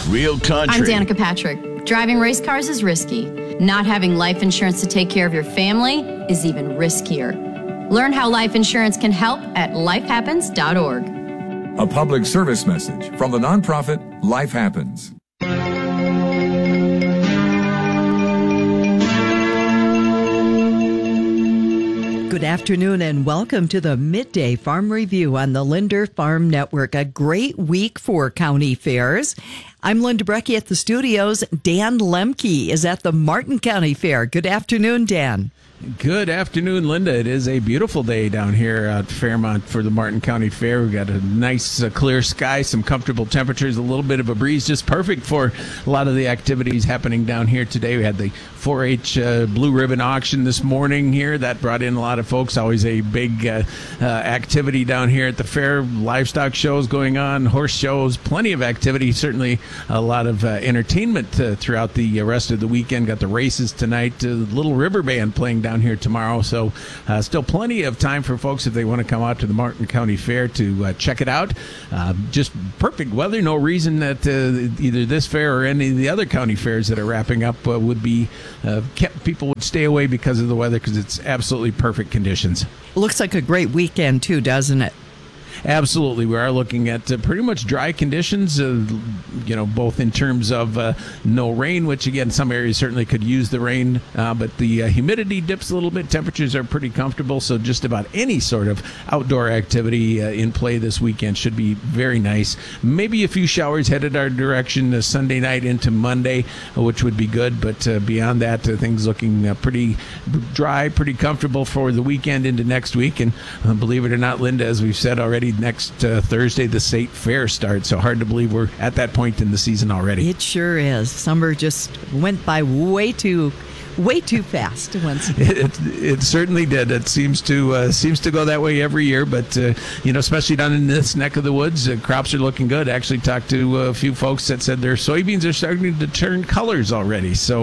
Real country. I'm Danica Patrick. Driving race cars is risky. Not having life insurance to take care of your family is even riskier. Learn how life insurance can help at lifehappens.org. A public service message from the nonprofit Life Happens. Good afternoon and welcome to the Midday Farm Review on the Linder Farm Network. A great week for county fairs. I'm Linda Brecky at the studios. Dan Lemke is at the Martin County Fair. Good afternoon, Dan. Good afternoon, Linda. It is a beautiful day down here at Fairmont for the Martin County Fair. We've got a nice clear sky, some comfortable temperatures, a little bit of a breeze, just perfect for a lot of the activities happening down here today. We had the 4-H Blue Ribbon Auction this morning here. That brought in a lot of folks. Always a big activity down here at the fair. Livestock shows going on, horse shows, plenty of activity. Certainly a lot of entertainment throughout the rest of the weekend. Got the races tonight. Little River Band playing down here tomorrow. So still plenty of time for folks if they want to come out to the Martin County Fair to check it out. Just perfect weather. No reason that either this fair or any of the other county fairs that are wrapping up would be people would stay away because of the weather, because it's absolutely perfect conditions. Looks like a great weekend too, doesn't it? Absolutely. We are looking at pretty much dry conditions, both in terms of no rain, which, again, some areas certainly could use the rain, but the humidity dips a little bit. Temperatures are pretty comfortable, so just about any sort of outdoor activity in play this weekend should be very nice. Maybe a few showers headed our direction Sunday night into Monday, which would be good, but beyond that, things looking pretty dry, pretty comfortable for the weekend into next week. And believe it or not, Linda, as we've said already, next Thursday the State Fair starts, so hard to believe we're at that point in the season already. It sure is. Summer just went by way too fast. It certainly did. It seems to go that way every year, but especially down in this neck of the woods, crops are looking good. I actually talked to a few folks that said their soybeans are starting to turn colors already. So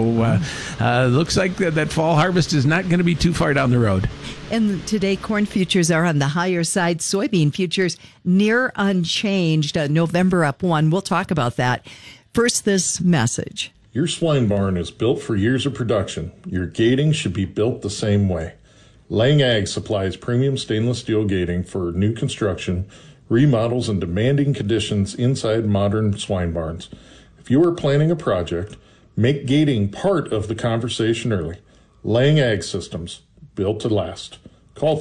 looks like that fall harvest is not going to be too far down the road. And today, corn futures are on the higher side. Soybean futures near unchanged. November up 1. We'll talk about that. First, this message. Your swine barn is built for years of production. Your gating should be built the same way. Lang Ag supplies premium stainless steel gating for new construction, remodels, and demanding conditions inside modern swine barns. If you are planning a project, make gating part of the conversation early. Lang Ag Systems, built to last. Call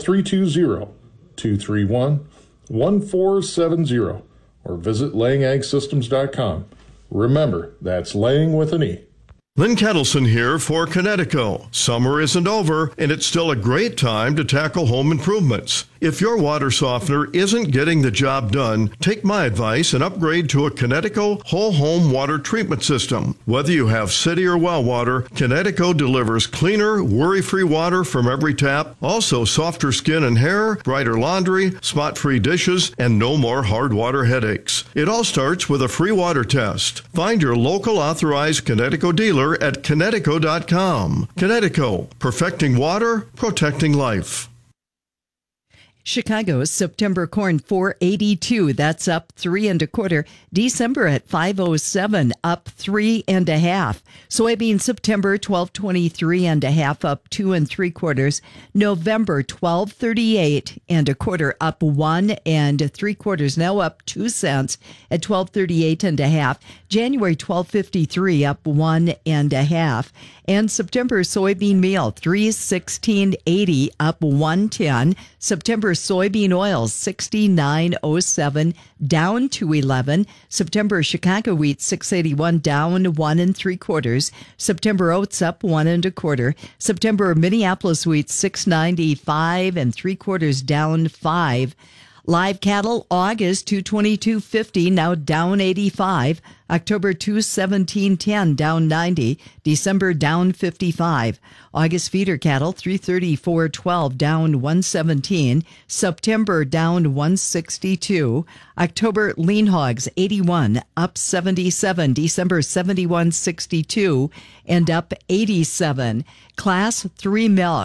320-231-1470 or visit langagsystems.com. Remember, that's Lang with an E. Lynn Kettleson here for Connecticut. Summer isn't over, and it's still a great time to tackle home improvements. If your water softener isn't getting the job done, take my advice and upgrade to a Connecticut whole home water treatment system. Whether you have city or well water, Connecticut delivers cleaner, worry-free water from every tap, also softer skin and hair, brighter laundry, spot-free dishes, and no more hard water headaches. It all starts with a free water test. Find your local authorized Connecticut dealer at Connecticut.com. Connecticut, perfecting water, protecting life. Chicago's September corn 482. That's up 3 1/4. December at 507, up 3 1/2. Soybean September 1223 1/2, up 2 3/4. November 1238 1/4, up 1 3/4. Now up 2 cents at 1238 1/2. January 1253, up 1 1/2. And September soybean meal 316.80, up 110. September soybean oil 69.07, down 2.11. September Chicago wheat 681, down 1 3/4. September oats up 1 1/4. September Minneapolis wheat 695 3/4, down 5. Live cattle, August 222.50, now down 85. October 217.10, down 90. December down 55. August feeder cattle 334.12, down 117. September down 162. October lean hogs 81, up 77. December 71.62 and up 87. Class 3 milk.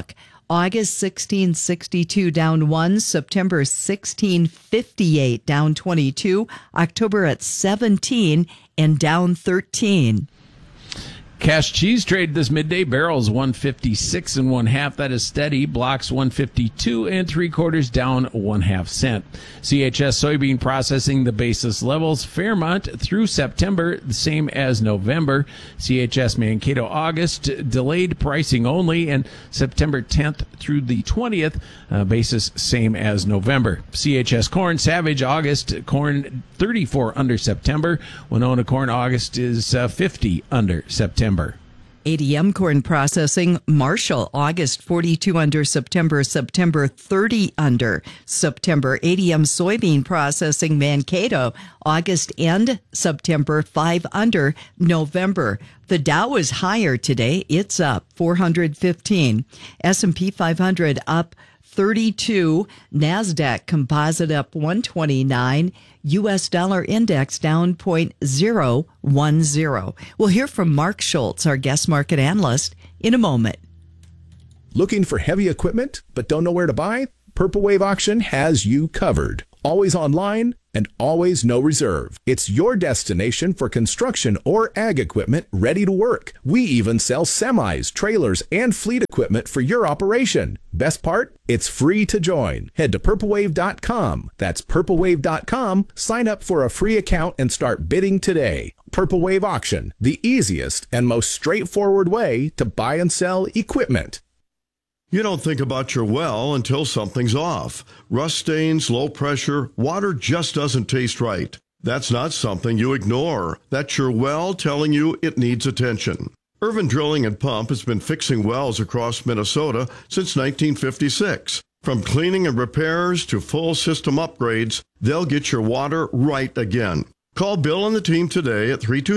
August 1662 down 1, September 1658 down 22, October at 17 and down 13. Cash cheese trade this midday. Barrels 156 1/2. That is steady. Blocks 152 3/4 down 1/2 cent. CHS soybean processing the basis levels. Fairmont through September the same as November. CHS Mankato August delayed pricing only, and September 10th through the 20th basis same as November. CHS corn Savage August corn 34 under September. Winona corn August is 50 under September. ADM corn processing, Marshall, August 42 under September, September 30 under September. ADM soybean processing, Mankato, August and September 5 under November. The Dow is higher today. It's up 415. S&P 500 up 32. NASDAQ composite up 129. U.S. dollar index down 0.010. We'll hear from Mark Schultz, our guest market analyst, in a moment. Looking for heavy equipment but don't know where to buy? Purple Wave Auction has you covered. Always online and always no reserve. It's your destination for construction or ag equipment ready to work. We even sell semis, trailers, and fleet equipment for your operation. Best part? It's free to join. Head to purplewave.com. That's purplewave.com. Sign up for a free account and start bidding today. Purple Wave Auction, the easiest and most straightforward way to buy and sell equipment. You don't think about your well until something's off. Rust stains, low pressure, water just doesn't taste right. That's not something you ignore. That's your well telling you it needs attention. Irvin Drilling and Pump has been fixing wells across Minnesota since 1956. From cleaning and repairs to full system upgrades, they'll get your water right again. Call Bill and the team today at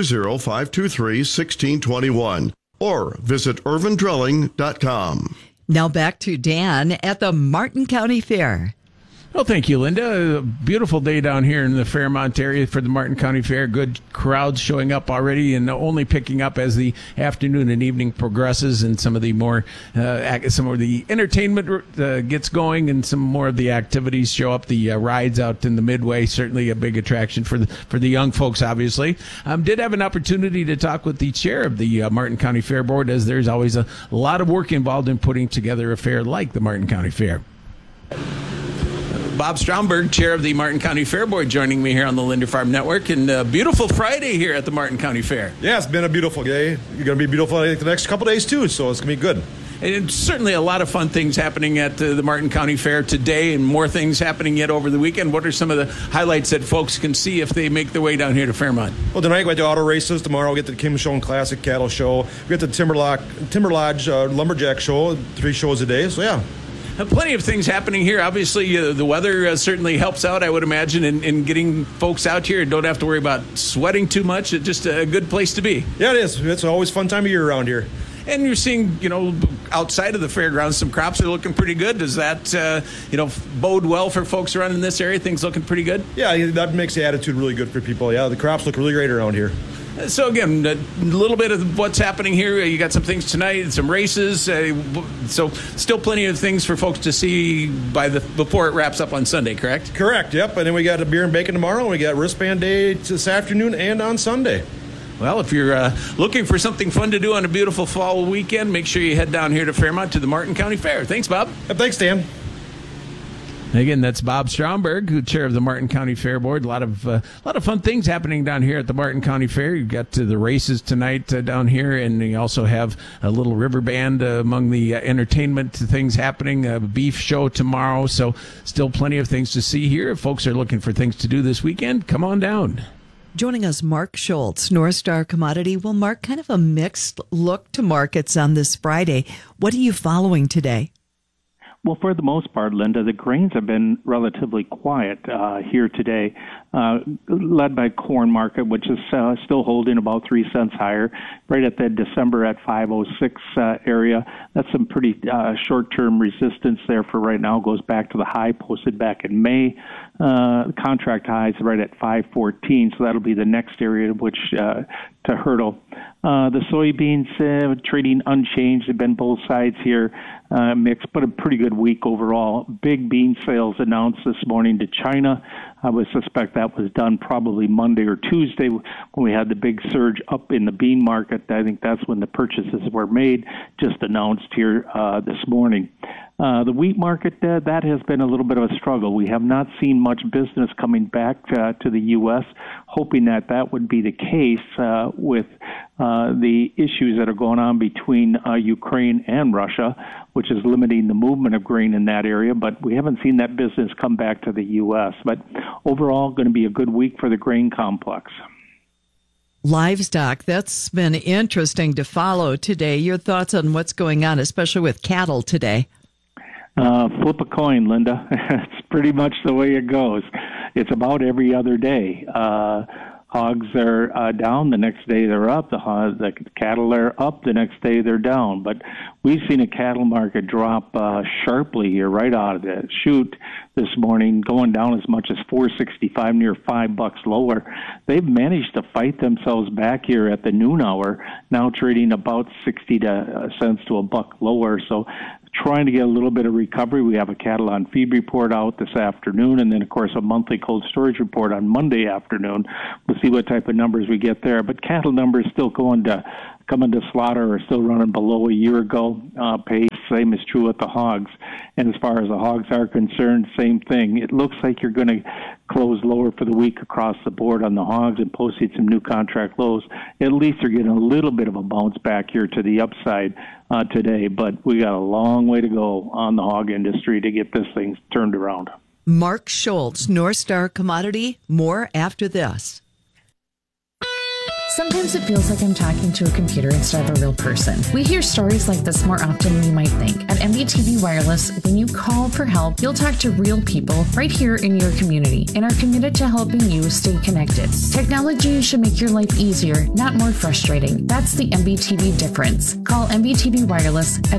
320-523-1621 or visit irvindrilling.com. Now back to Dan at the Martin County Fair. Well, thank you, Linda. A beautiful day down here in the Fairmont area for the Martin County Fair. Good crowds showing up already and only picking up as the afternoon and evening progresses and some of the more, some of the entertainment gets going and some more of the activities show up. The rides out in the Midway, certainly a big attraction for the young folks, obviously. Did have an opportunity to talk with the chair of the Martin County Fair Board, as there's always a lot of work involved in putting together a fair like the Martin County Fair. Bob Stromberg, chair of the Martin County Fair Board, joining me here on the Linder Farm Network. And a beautiful Friday here at the Martin County Fair. Yeah, it's been a beautiful day. You're going to be beautiful the next couple days, too, so it's going to be good. And certainly a lot of fun things happening at the Martin County Fair today and more things happening yet over the weekend. What are some of the highlights that folks can see if they make their way down here to Fairmont? Well, tonight we got the auto races. Tomorrow we get the Kim Show and Classic Cattle Show. We get the Timber Lodge Lumberjack Show, 3 shows a day, so yeah. Plenty of things happening here. Obviously, the weather certainly helps out, I would imagine, in getting folks out here and don't have to worry about sweating too much. It's just a good place to be. Yeah, it is. It's always a fun time of year around here. And you're seeing, outside of the fairgrounds, some crops are looking pretty good. Does that, bode well for folks around in this area? Things looking pretty good? Yeah, that makes the attitude really good for people. Yeah, the crops look really great around here. So, again, a little bit of what's happening here. You got some things tonight, some races. So still plenty of things for folks to see before it wraps up on Sunday, correct? Correct, yep. And then we got a beer and bacon tomorrow, and we got wristband day this afternoon and on Sunday. Well, if you're looking for something fun to do on a beautiful fall weekend, make sure you head down here to Fairmont to the Martin County Fair. Thanks, Bob. Thanks, Dan. Again, that's Bob Stromberg, who's chair of the Martin County Fair Board. A lot of fun things happening down here at the Martin County Fair. You've got the races tonight down here, and you also have a little river band among the entertainment things happening, a beef show tomorrow. So still plenty of things to see here. If folks are looking for things to do this weekend, come on down. Joining us, Mark Schultz, North Star Commodity. Well, Mark, kind of a mixed look to markets on this Friday. What are you following today? Well, for the most part, Linda, the grains have been relatively quiet here today. led by corn market, which is still holding about 3 cents higher, right at that December at 506 area. That's some pretty short-term resistance there for right now. Goes back to the high posted back in May. Contract highs right at 514, so that'll be the next area which to hurdle. The soybeans trading unchanged. They've been both sides here mixed, but a pretty good week overall. Big bean sales announced this morning to China. I would suspect that was done probably Monday or Tuesday when we had the big surge up in the bean market. I think that's when the purchases were made, just announced here this morning. The wheat market, that has been a little bit of a struggle. We have not seen much business coming back to the U.S., hoping that would be the case with the issues that are going on between Ukraine and Russia, which is limiting the movement of grain in that area. But we haven't seen that business come back to the U.S. But overall, going to be a good week for the grain complex. Livestock, that's been interesting to follow today. Your thoughts on what's going on, especially with cattle today? Flip a coin, Linda. It's pretty much the way it goes. It's about every other day. Hogs are down, the next day they're up. The cattle are up, the next day they're down. But we've seen a cattle market drop sharply here right out of the chute this morning, going down as much as $4.65, near $5 lower. They've managed to fight themselves back here at the noon hour, now trading about 60 cents to $1 lower. So trying to get a little bit of recovery. We have a cattle on feed report out this afternoon, and then, of course, a monthly cold storage report on Monday afternoon. We'll see what type of numbers we get there. But cattle numbers still coming to slaughter are still running below a year ago pace. Same is true with the hogs. And as far as the hogs are concerned, same thing. It looks like you're going to close lower for the week across the board on the hogs and posting some new contract lows. At least they're getting a little bit of a bounce back here to the upside today. But we got a long way to go on the hog industry to get this thing turned around. Mark Schultz, North Star Commodity. More after this. Sometimes it feels like I'm talking to a computer instead of a real person. We hear stories like this more often than you might think. At MBTV Wireless, when you call for help, you'll talk to real people right here in your community and are committed to helping you stay connected. Technology should make your life easier, not more frustrating. That's the MBTV difference. Call MBTV Wireless at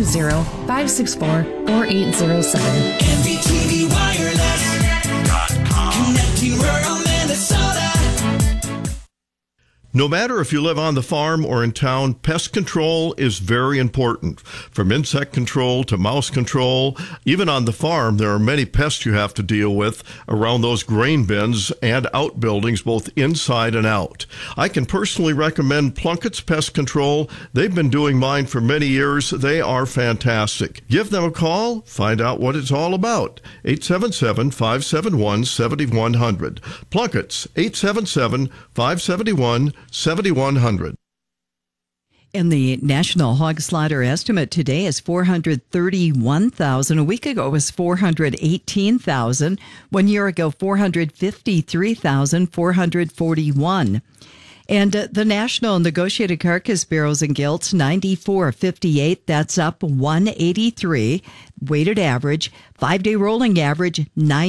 320-564-4807. MBTV Wireless.com. Connecting rural Minnesota. No matter if you live on the farm or in town, pest control is very important. From insect control to mouse control, even on the farm, there are many pests you have to deal with around those grain bins and outbuildings, both inside and out. I can personally recommend Plunkett's Pest Control. They've been doing mine for many years. They are fantastic. Give them a call. Find out what it's all about. 877-571-7100. Plunkett's, 877-571-7100. 7100. And the national hog slaughter estimate today is 431,000. A week ago it was 418,000. 1 year ago, 453,441. And the National Negotiated Carcass Barrows and Gilts, 94.58. That's up 183. Weighted average. 5-day rolling average,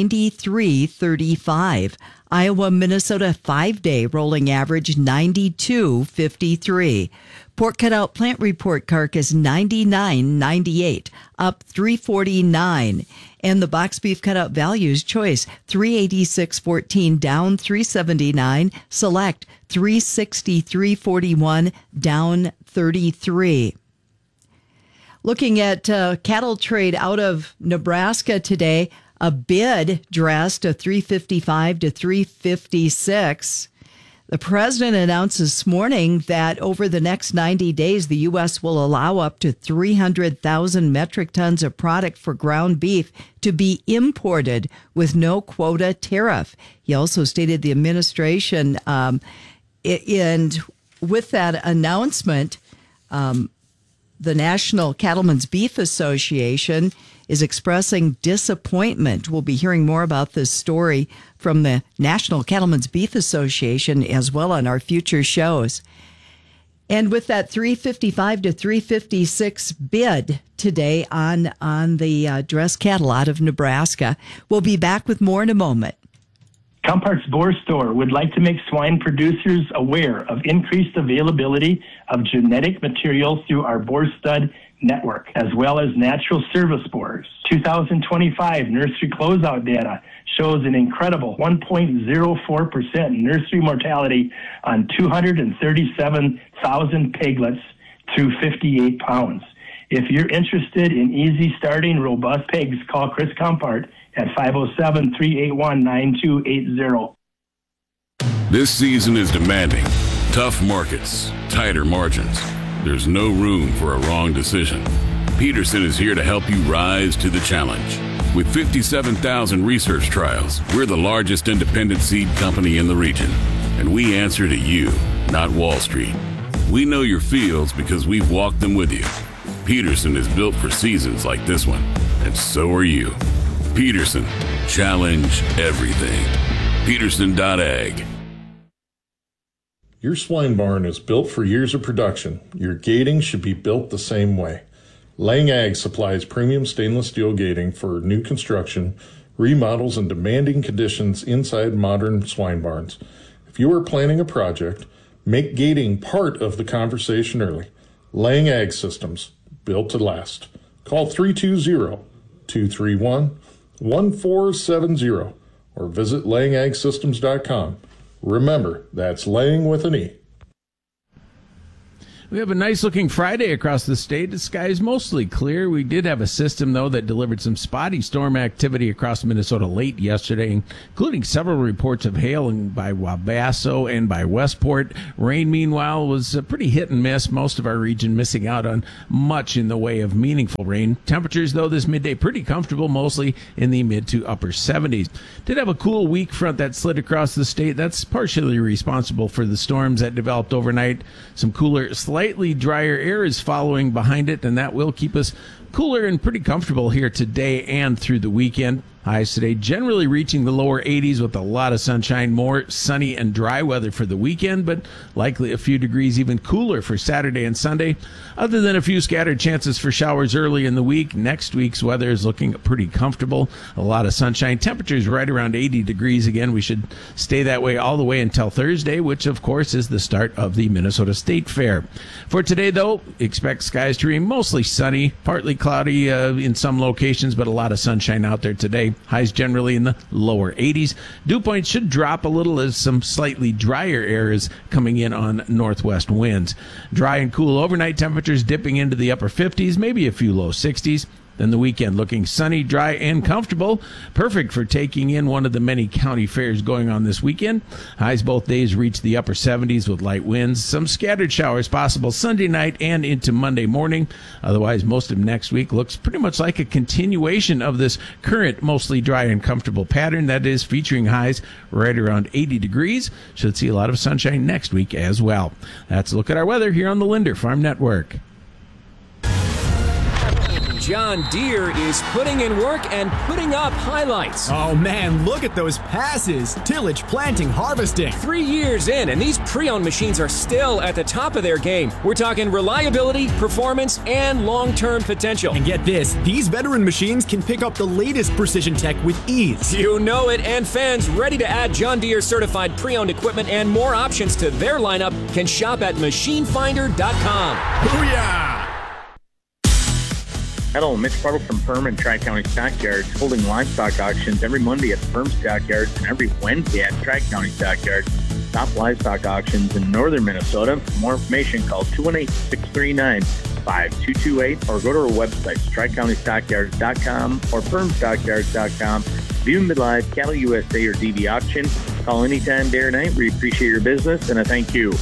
93.35. Iowa, Minnesota, 5-day rolling average, 92.53. Pork cutout plant report carcass, 99.98, up 349. And the box beef cutout values choice, 386.14, down 379. Select, 363.41, down 33. Looking at cattle trade out of Nebraska today, a bid dressed to 355 to 356. The president announced this morning that over the next 90 days, the U.S. will allow up to 300,000 metric tons of product for ground beef to be imported with no quota tariff. He also stated the administration, and with that announcement, the National Cattlemen's Beef Association is expressing disappointment. We'll be hearing more about this story from the National Cattlemen's Beef Association as well on our future shows. And with that 355 to 356 bid today on the dressed cattle out of Nebraska, we'll be back with more in a moment. Compart's Boar Store would like to make swine producers aware of increased availability of genetic material through our boar stud network, as well as natural service boars. 2025 nursery closeout data shows an incredible 1.04% nursery mortality on 237,000 piglets through 58 pounds. If you're interested in easy starting robust pigs, call Chris Compart at 507-381-9280. This season is demanding. Tough markets, tighter margins. There's no room for a wrong decision. Peterson is here to help you rise to the challenge. With 57,000 research trials, we're the largest independent seed company in the region. And we answer to you, not Wall Street. We know your fields because we've walked them with you. Peterson is built for seasons like this one, and so are you. Peterson, challenge everything. Peterson.ag. Your swine barn is built for years of production. Your gating should be built the same way. Lang Ag supplies premium stainless steel gating for new construction, remodels, and demanding conditions inside modern swine barns. If you are planning a project, make gating part of the conversation early. Lang Ag Systems, built to last. Call 320-231-1470 or visit langagsystems.com. Remember, that's Lang with an E. We have a nice-looking Friday across the state. The sky is mostly clear. We did have a system, though, that delivered some spotty storm activity across Minnesota late yesterday, including several reports of hail by Wabasso and by Westport. Rain, meanwhile, was pretty hit and miss. Most of our region missing out on much in the way of meaningful rain. Temperatures, though, this midday pretty comfortable, mostly in the mid to upper 70s. Did have a cool weak front that slid across the state. That's partially responsible for the storms that developed overnight. Some cooler, slightly drier air is following behind it, and that will keep us cooler and pretty comfortable here today and through the weekend. Highs today generally reaching the lower 80s with a lot of sunshine, more sunny and dry weather for the weekend, but likely a few degrees even cooler for Saturday and Sunday. Other than a few scattered chances for showers early in the week, next week's weather is looking pretty comfortable. A lot of sunshine. Temperatures right around 80 degrees again. We should stay that way all the way until Thursday, which of course is the start of the Minnesota State Fair. For today, though, expect skies to remain mostly sunny, partly cloudy in some locations, but a lot of sunshine out there today. Highs generally in the lower 80s. Dew points should drop a little as some slightly drier air is coming in on northwest winds. Dry and cool overnight temperatures dipping into the upper 50s, maybe a few low 60s. Then the weekend looking sunny, dry, and comfortable. Perfect for taking in one of the many county fairs going on this weekend. Highs both days reach the upper 70s with light winds. Some scattered showers possible Sunday night and into Monday morning. Otherwise, most of next week looks pretty much like a continuation of this current mostly dry and comfortable pattern that is featuring highs right around 80 degrees. Should see a lot of sunshine next week as well. That's a look at our weather here on the Linder Farm Network. John Deere is putting in work and putting up highlights. Oh man, look at those passes. Tillage, planting, harvesting. 3 years in, and these pre-owned machines are still at the top of their game. We're talking reliability, performance, and long-term potential. And get this, these veteran machines can pick up the latest precision tech with ease. You know it, and fans ready to add John Deere certified pre-owned equipment and more options to their lineup can shop at machinefinder.com. Booyah! Hello, Mitch Bartle from Firm and Tri-County Stockyards, holding livestock auctions every Monday at Firm Stockyards and every Wednesday at Tri-County Stockyards. Top livestock auctions in northern Minnesota. For more information, call 218-639-5228 or go to our websites, tricountystockyards.com or firmstockyards.com. View them live, Cattle USA or DV auction. Call anytime, day or night. We appreciate your business, and I thank you.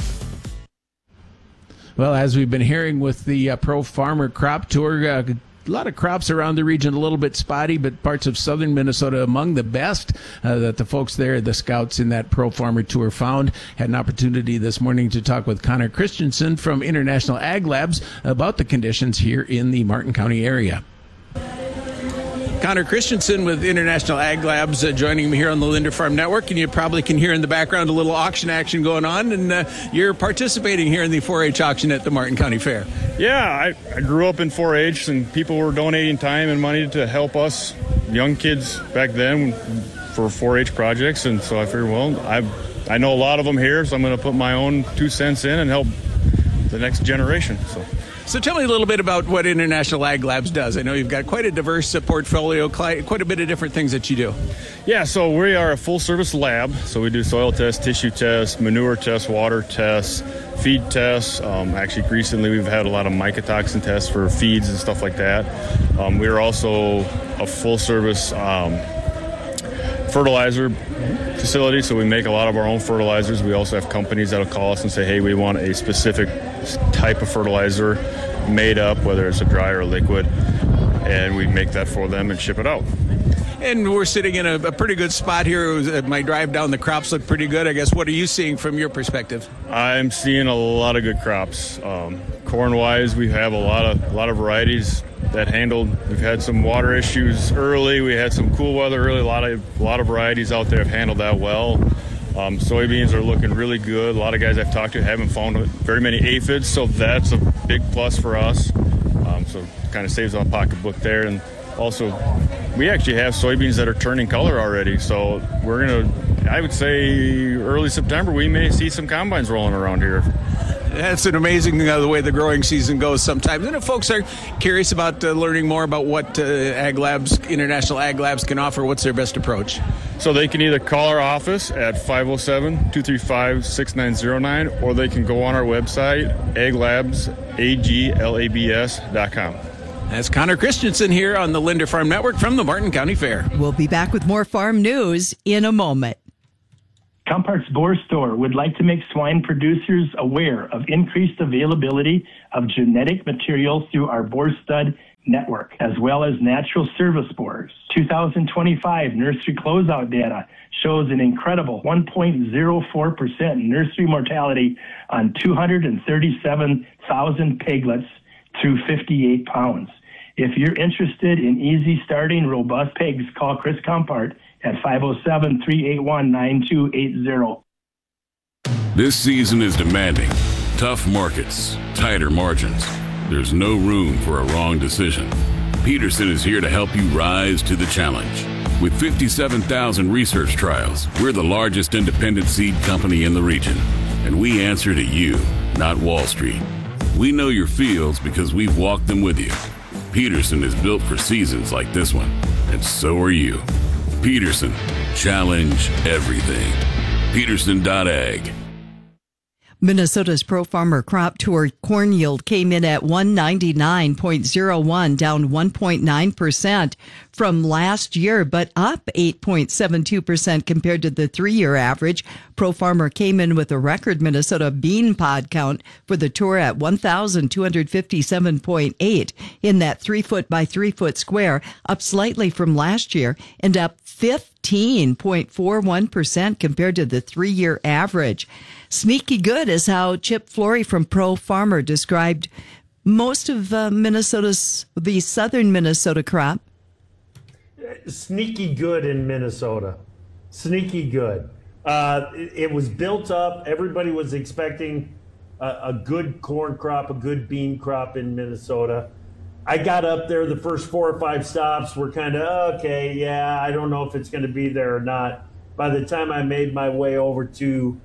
Well, as we've been hearing with the Pro Farmer Crop Tour, a lot of crops around the region, a little bit spotty, but parts of southern Minnesota among the best that the folks there, the scouts in that Pro Farmer Tour found. Had an opportunity this morning to talk with Connor Christensen from International Ag Labs about the conditions here in the Martin County area. Connor Christensen with International Ag Labs joining me here on the Linder Farm Network, and you probably can hear in the background a little auction action going on, and you're participating here in the 4-H auction at the Martin County Fair. Yeah, I grew up in 4-H, and people were donating time and money to help us young kids back then. for 4-H projects, and so I figured, well, I know a lot of them here, so I'm going to put my own 2 cents in and help the next generation. So tell me a little bit about what International Ag Labs does. I know you've got quite a diverse portfolio, quite a bit of different things that you do. Yeah, so we are a full-service lab. So we do soil tests, tissue tests, manure tests, water tests, feed tests. Actually, recently we've had a lot of mycotoxin tests for feeds and stuff like that. We are also a full-service fertilizer facility, so we make a lot of our own fertilizers. We also have companies that'll call us and say, hey, we want a specific type of fertilizer made up, whether it's a dry or liquid, and we make that for them and ship it out. And we're sitting in a pretty good spot here. My drive down, the crops look pretty good. I guess, what are you seeing from your perspective? I'm seeing a lot of good crops. Corn-wise, we have a lot of varieties that handled. We've had some water issues early. We had some cool weather early. A lot of varieties out there have handled that well. Soybeans are looking really good. A lot of guys I've talked to haven't found very many aphids, so that's a big plus for us. So it kind of saves on pocketbook there. And also, we actually have soybeans that are turning color already. So we're I would say early September, we may see some combines rolling around here. That's an amazing the way the growing season goes sometimes. And if folks are curious about learning more about what International Ag Labs can offer, what's their best approach? So they can either call our office at 507-235-6909, or they can go on our website, aglabs.com. That's Connor Christensen here on the Linder Farm Network from the Martin County Fair. We'll be back with more farm news in a moment. Compart's Boar Store would like to make swine producers aware of increased availability of genetic material through our boar stud network, as well as natural service boars. 2025 nursery closeout data shows an incredible 1.04% nursery mortality on 237,000 piglets through 58 pounds. If you're interested in easy starting robust pigs, call Chris Compart at 507-381-9280. This season is demanding. Tough markets, tighter margins. There's no room for a wrong decision. Peterson is here to help you rise to the challenge. With 57,000 research trials, we're the largest independent seed company in the region. And we answer to you, not Wall Street. We know your fields because we've walked them with you. Peterson is built for seasons like this one, and so are you. Peterson, challenge everything. Peterson.ag. Minnesota's Pro Farmer Crop Tour corn yield came in at 199.01, down 1.9% from last year, but up 8.72% compared to the 3-year average. Pro Farmer came in with a record Minnesota bean pod count for the tour at 1,257.8 in that 3-foot by 3-foot square, up slightly from last year and up 15.41% compared to the 3-year average. Sneaky good is how Chip Flory from Pro Farmer described most of the southern Minnesota crop. Sneaky good in Minnesota. Sneaky good. It was built up. Everybody was expecting a good corn crop, a good bean crop in Minnesota. I got up there, the first 4 or 5 stops were kind of, okay, yeah, I don't know if it's going to be there or not. By the time I made my way over to,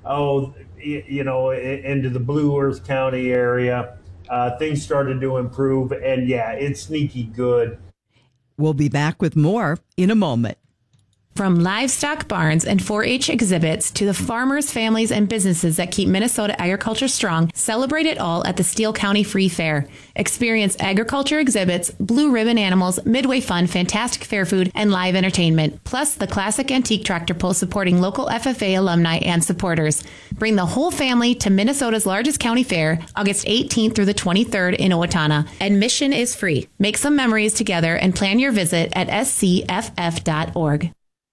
into the Blue Earth County area, things started to improve. And yeah, it's sneaky good. We'll be back with more in a moment. From livestock barns and 4-H exhibits to the farmers, families, and businesses that keep Minnesota agriculture strong, celebrate it all at the Steele County Free Fair. Experience agriculture exhibits, blue ribbon animals, midway fun, fantastic fair food, and live entertainment, plus the classic antique tractor pull supporting local FFA alumni and supporters. Bring the whole family to Minnesota's largest county fair, August 18th through the 23rd in Owatonna. Admission is free. Make some memories together and plan your visit at scff.org.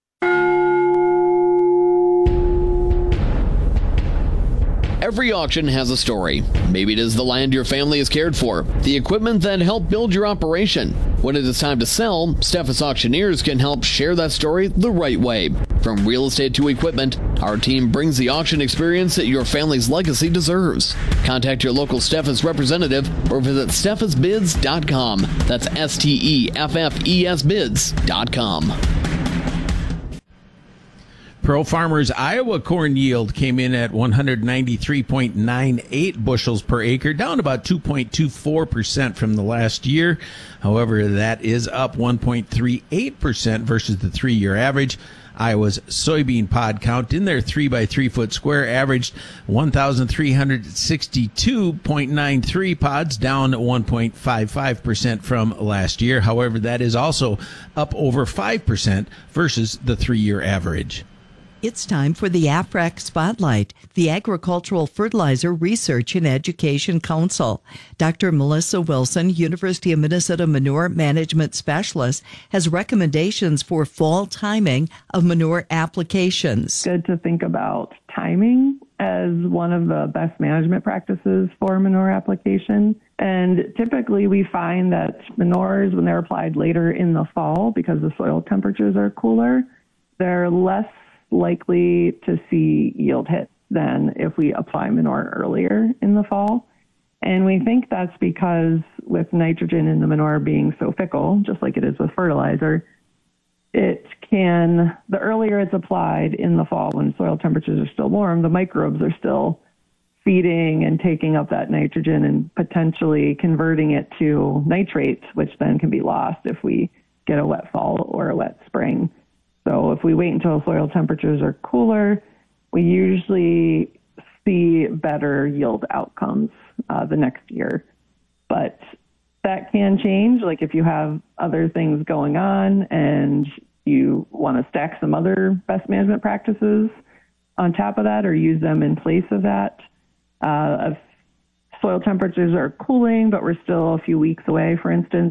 Every auction has a story. Maybe it is the land your family has cared for, the equipment that helped build your operation. When it is time to sell, Steffes Auctioneers can help share that story the right way. From real estate to equipment, our team brings the auction experience that your family's legacy deserves. Contact your local Steffes representative or visit steffesbids.com. That's STEFFES bids.com. Pro Farmers Iowa corn yield came in at 193.98 bushels per acre, down about 2.24% from the last year. However, that is up 1.38% versus the 3-year average. Iowa's soybean pod count in their 3 by 3 foot square averaged 1,362.93 pods, down 1.55% from last year. However, that is also up over 5% versus the 3-year average. It's time for the AFRAC Spotlight, the Agricultural Fertilizer Research and Education Council. Dr. Melissa Wilson, University of Minnesota Manure Management Specialist, has recommendations for fall timing of manure applications. Good to think about timing as one of the best management practices for manure application. And typically we find that manures, when they're applied later in the fall, because the soil temperatures are cooler, they're less likely to see yield hits than if we apply manure earlier in the fall. And we think that's because with nitrogen in the manure being so fickle, just like it is with fertilizer, the earlier it's applied in the fall when soil temperatures are still warm, the microbes are still feeding and taking up that nitrogen and potentially converting it to nitrates, which then can be lost if we get a wet fall or a wet spring. So if we wait until soil temperatures are cooler, we usually see better yield outcomes the next year. But that can change. Like if you have other things going on and you want to stack some other best management practices on top of that or use them in place of that. If soil temperatures are cooling, but we're still a few weeks away, for instance,